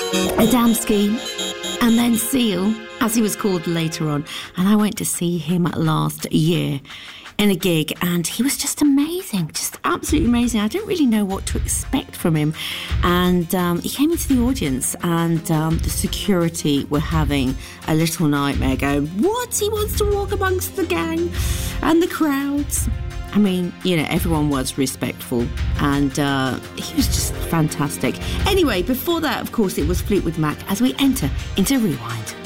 Adamski, and then Seal, as he was called later on. And I went to see him last year in a gig, and he was just amazing, just absolutely amazing. I didn't really know what to expect from him. And he came into the audience, and the security were having a little nightmare, going, what? He wants to walk amongst the gang and the crowds. I mean, you know, everyone was respectful, and he was just fantastic. Anyway, before that, of course, it was Fleetwood Mac as we enter into Rewind.